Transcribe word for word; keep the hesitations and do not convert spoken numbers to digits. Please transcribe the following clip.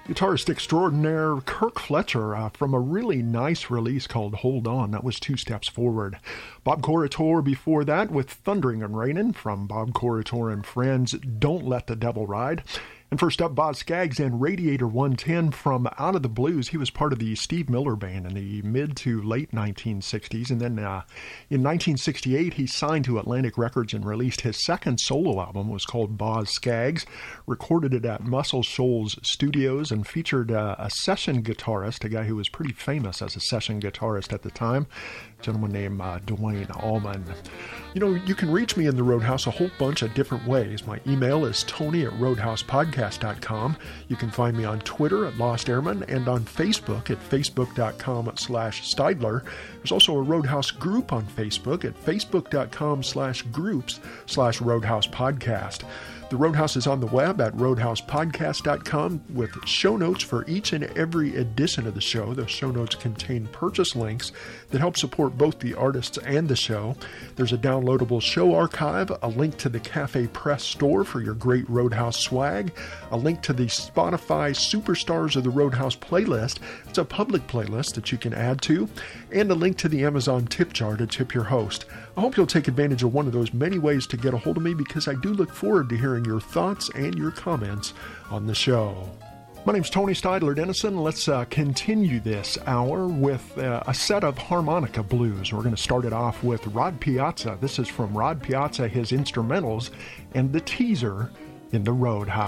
Guitarist extraordinaire Kirk Fletcher uh, from a really nice release called Hold On. That was Two Steps Forward. Bob Corritore before that with Thundering and Raining from Bob Corritore and Friends, Don't Let the Devil Ride. And first up, Boz Scaggs and Radiator one ten from Out of the Blues. He was part of the Steve Miller Band in the mid to late nineteen sixties. And then uh, in nineteen sixty-eight, he signed to Atlantic Records and released his second solo album. It was called Boz Scaggs. Recorded it at Muscle Shoals Studios and featured uh, a session guitarist, a guy who was pretty famous as a session guitarist at the time, a gentleman named uh, Duane Allman. You know, you can reach me in the Roadhouse a whole bunch of different ways. My email is tony at roadhouse podcast dot com. You can find me on Twitter at Lost Airman and on Facebook at facebook.com slash Steidler. There's also a Roadhouse group on Facebook at facebook.com slash groups slash Roadhouse Podcast. The Roadhouse is on the web at roadhouse podcast dot com with show notes for each and every edition of the show. Those show notes contain purchase links that help support both the artists and the show. There's a downloadable show archive, a link to the Cafe Press store for your great Roadhouse swag, a link to the Spotify Superstars of the Roadhouse playlist. It's a public playlist that you can add to, and a link to the Amazon tip jar to tip your host. I hope you'll take advantage of one of those many ways to get a hold of me, because I do look forward to hearing your thoughts and your comments on the show. My name's Tony Steidler Dennison. Let's uh, continue this hour with uh, a set of harmonica blues. We're going to start it off with Rod Piazza. This is from Rod Piazza, his instrumentals, and the teaser in the Roadhouse.